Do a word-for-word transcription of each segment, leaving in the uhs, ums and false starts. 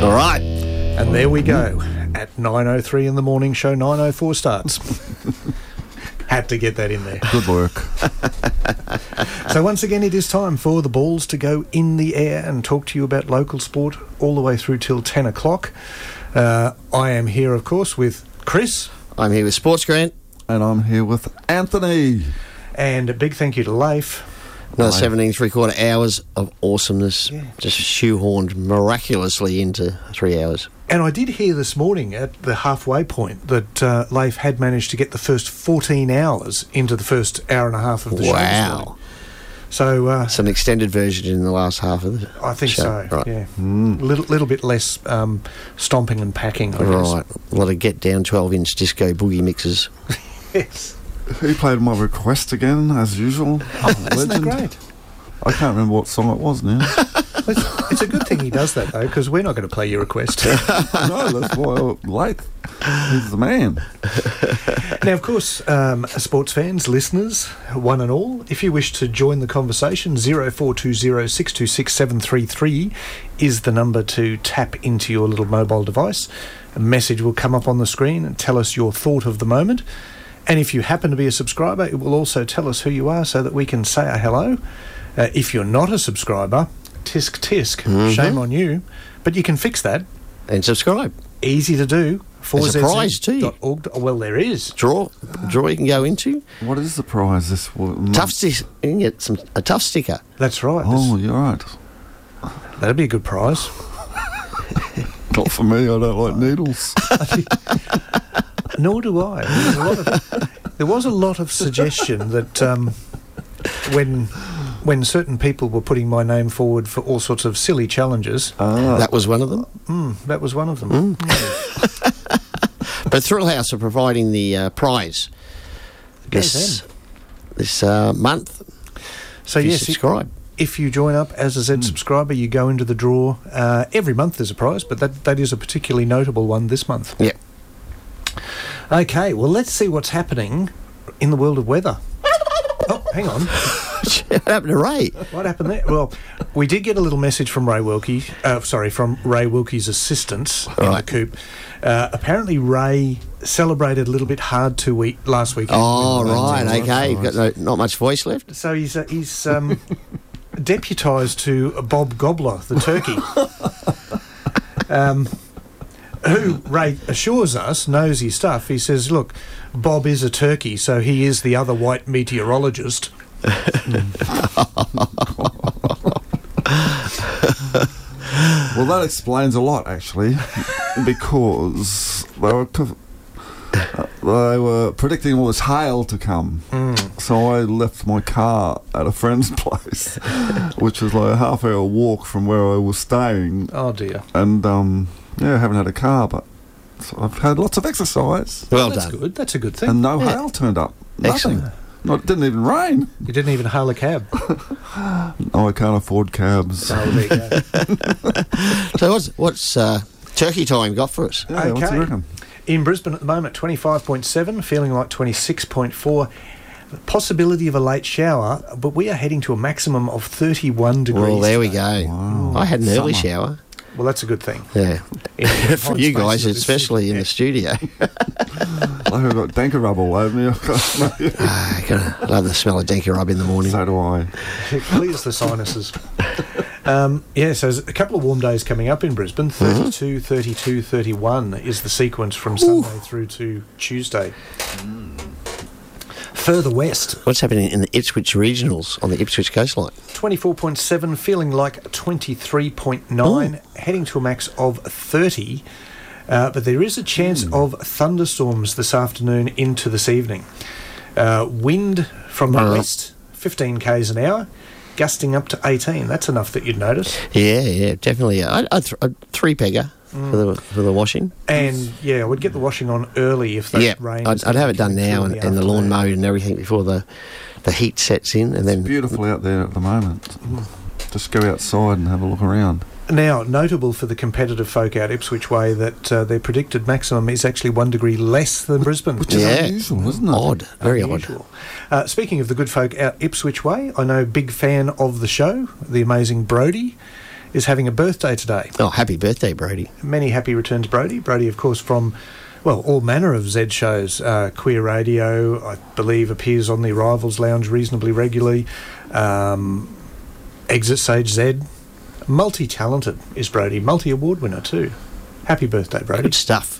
All right. And there we go. At nine oh three in the morning show, nine oh four starts. Had to get that in there. Good work. So once again, it is time for the balls to go in the air and talk to you about local sport all the way through till ten o'clock. Uh, I am here, of course, with Chris. I'm here with Sports Grant. And I'm here with Anthony. And a big thank you to Leif. Another Leif. seventeen three quarter hours of awesomeness, Yeah. just shoehorned miraculously into three hours. And I did hear this morning at the halfway point that uh, Leif had managed to get the first fourteen hours into the first hour and a half of the show. this Wow. morning. So uh, Some extended version in the last half of the I think show. so, Right. yeah. A little, little bit less um, stomping and packing, I guess. Right. A lot of get down twelve inch disco boogie mixes. Yes. He played my request again, as usual. Isn't that great? I can't remember what song it was now. It's, it's a good thing he does that, though, because we're not going to play your request. No, that's why I'm late. He's the man. Now, of course, um, sports fans, listeners, one and all, if you wish to join the conversation, zero four two zero six two six seven three three is the number to tap into your little mobile device. A message will come up on the screen and tell us your thought of the moment. And if you happen to be a subscriber, it will also tell us who you are so that we can say a hello. Uh, if you're not a subscriber, tisk tisk, Mm-hmm. shame on you. But you can fix that. And subscribe. Easy to do. There's a prize too. Org. Well, there is. Draw. Draw you can go into. What is the prize this w- Tough stick. You can get some, a tough sticker. That's right. Oh, you're right. That'd be a good prize. Not for me, I don't like needles. Nor do I. There was a lot of, there was a lot of suggestion that um, when when certain people were putting my name forward for all sorts of silly challenges, Ah, That was one of them. mm, that was one of them. Mm. But Thrill House are providing the uh, prize this, this uh, month. So If you yes, i- subscribe. if you join up as a Z subscriber, you go into the draw. Uh, every month there's a prize, but that, that is a particularly notable one this month. Yep. Okay, well, let's see what's happening in the world of weather. Oh, hang on. What happened to Ray? What happened there? Well, we did get a little message from Ray Wilkie, uh, sorry, from Ray Wilkie's assistants in the Right. coop. Uh, apparently, Ray celebrated a little bit hard to week last weekend. Oh, with- right, That's okay. You've got no, nice. not much voice left. So he's uh, he's um, deputised to Bob Gobbler, the turkey, um, who Ray assures us knows his stuff. He says, "Look, Bob is a turkey, so he is the other white meteorologist." well, that explains a lot, actually, because they were, co- uh, they were predicting all this hail to come. So I left my car at a friend's place, which was like a half hour walk from where I was staying. Oh dear. And, um, yeah, I haven't had a car, but so I've had lots of exercise. Well That's done. good. That's a good thing. And no Yeah. hail turned up. Nothing. Excellent. No, it didn't even rain. You didn't even hail a cab. Oh, I can't afford cabs. Oh, there you go. So what's, what's uh, turkey time got for us? Yeah, what's Okay. you reckon? In Brisbane at the moment, twenty-five point seven, feeling like twenty-six point four. Possibility of a late shower, but we are heading to a maximum of thirty-one degrees. Well, there we today. go. Wow. I had an early Summer. shower. Well, that's a good thing. Yeah. In- For in you spaces guys, of this especially in city. the studio. I've got danker rub all over me. Ah, I kinda love the smell of Denker Rub in the morning. So do I. It clears the sinuses. Um, yeah, so there's a couple of warm days coming up in Brisbane. thirty-two, thirty-two, thirty-one is the sequence from Sunday through to Tuesday. Further west, What's happening in the Ipswich regionals on the Ipswich coastline? twenty-four point seven, feeling like twenty-three point nine, heading to a max of thirty. Uh, but there is a chance of thunderstorms this afternoon into this evening. Uh, wind from the Uh. west, fifteen k's an hour, gusting up to eighteen. That's enough that you'd notice. Yeah, yeah, definitely. A, a, th- a three pegger for the for the washing. And, yeah, I would get the washing on early if that Yeah, rain... I'd, I'd have it done now and, and the lawn mowed and everything before the the heat sets in, and then Beautiful out there at the moment. Just go outside and have a look around. Now, notable for the competitive folk out Ipswich Way that uh, their predicted maximum is actually one degree less than Brisbane. Which is Yeah. unusual, isn't it? odd, very odd. Unusual. Uh, speaking of the good folk out Ipswich Way, I know big fan of the show, the amazing Brody, is having a birthday today. Oh, happy birthday, Brody. Many happy returns, Brody. Brody, of course, from, well, all manner of Z shows. Uh, Queer Radio, I believe, appears on the Rivals Lounge reasonably regularly. Um, Exit Stage Z. Multi-talented is Brody. Multi-award winner too. Happy birthday, Brody. Good stuff.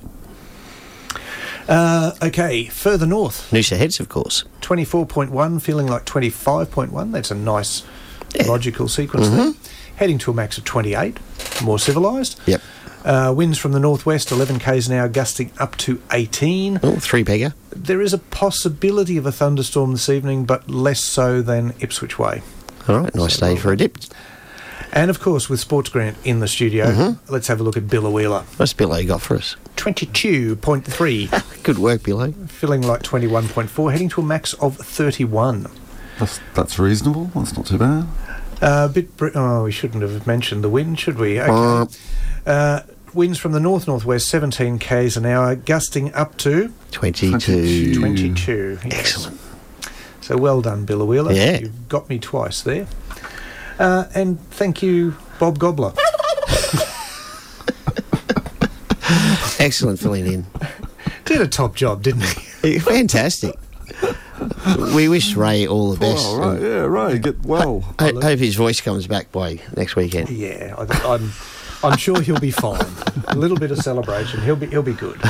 Uh, okay, further north. Noosa Heads, of course. twenty-four point one, feeling like twenty-five point one. That's a nice Yeah. logical sequence Mhm. there. Heading to a max of twenty-eight, more civilised. Yep. Uh, winds from the northwest, eleven k's an hour, gusting up to eighteen. Oh, three pegger. There is a possibility of a thunderstorm this evening, but less so than Ipswich way. All right, nice So day well for a dip. And, of course, with Sports Grant in the studio, Mhm. let's have a look at Billawheeler. What's Billo got for us? twenty-two point three, Good work, Billo. feeling like twenty-one point four, heading to a max of thirty-one. That's, that's reasonable. That's not too bad. Uh, a bit. Br- oh, we shouldn't have mentioned the wind, should we? Okay. Uh, winds from the north northwest, seventeen k's an hour, gusting up to twenty-two. twenty-two. Yes. Excellent. So well done, Billawheeler. Yeah. You've got me twice there. Uh, and thank you, Bob Gobbler. Excellent filling in. Did a top job, didn't he? Fantastic. We wish Ray all the best. Oh, right, and yeah, right. Get well. I hope his voice comes back by next weekend. Yeah, I, I'm. I'm sure he'll be fine. A little bit of celebration, he'll be. He'll be good.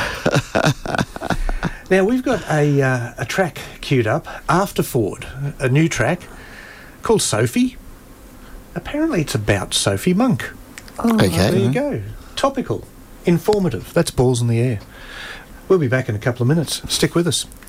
Now we've got a uh, a track queued up after Ford, a new track called Sophie. Apparently, it's about Sophie Monk. Okay. There you go. Topical, informative. That's balls in the air. We'll be back in a couple of minutes. Stick with us.